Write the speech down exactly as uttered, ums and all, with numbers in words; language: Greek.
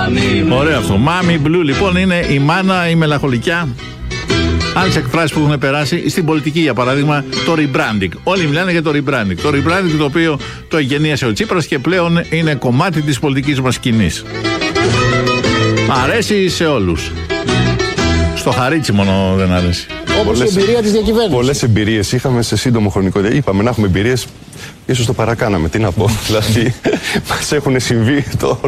Ωραίο αυτό. Μάμι Μπλου λοιπόν είναι η μάνα, η μελαγχολικιά. Άλλες εκφράσεις που έχουν περάσει στην πολιτική, για παράδειγμα, το rebranding. Όλοι μιλάνε για το rebranding. Το rebranding το οποίο το εγγενίασε ο Τσίπρας και πλέον είναι κομμάτι της πολιτικής μας σκηνής. Αρέσει σε όλους. Στο Χαρίτσι μόνο δεν αρέσει. Όπως η εμπειρία της διακυβέρνησης. Πολλές εμπειρίες είχαμε σε σύντομο χρονικό διάστημα. Είπαμε να έχουμε εμπειρίες, ίσως το παρακάναμε. Τι να πω. Δηλαδή, μας έχουν συμβεί το